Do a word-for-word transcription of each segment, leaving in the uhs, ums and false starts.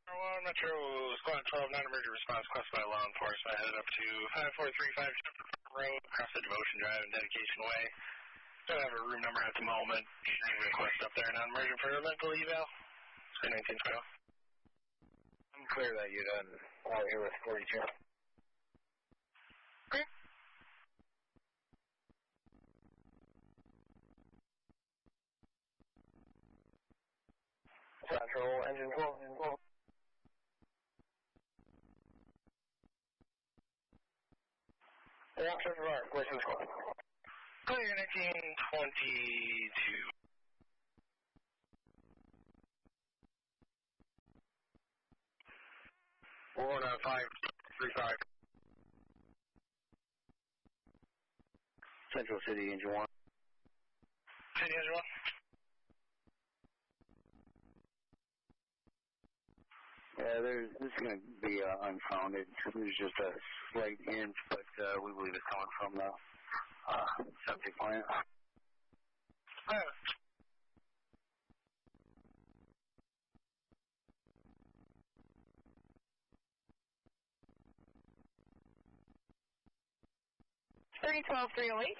one Metro, Squad twelve, non-emergency response requested by law enforcement. Headed up to five four three five Road, across the Devotion Drive and Dedication Way. Don't have a room number at the moment. Any request up there, non-emergent for a mental eval? Say nineteen twelve. I'm clear that you're done. Out here with forty-two. Okay. Central, engine twelve, engine twelve. The officers are, where's the squad? Clear nineteen twenty-two. We're on a five three five. Central City, engine one. City, engine one. Yeah, there's, this is going to be uh, unfounded. There's just a slight hint, but uh, we believe it's coming from the uh, septic plant. Uh, thirty twelve, three oh eight.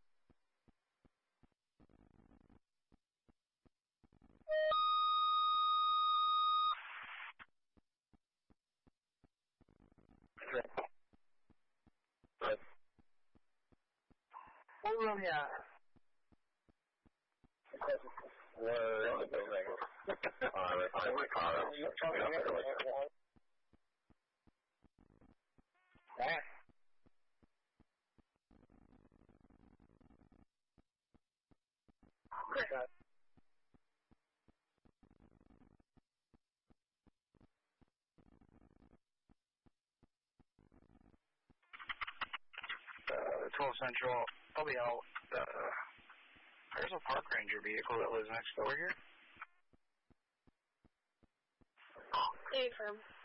Right. Right. What room you at? Where in the building? uh, I find my car. yeah. Okay. Uh, twelve Central, I'll be out. Uh, there's a park ranger vehicle that lives next door here. Hey, firm.